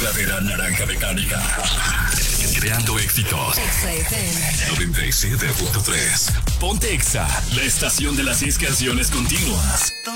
verdadera naranja mecánica. Creando éxitos. Exa FM 97.3. Ponte Exa, la estación de las 6 canciones continuas.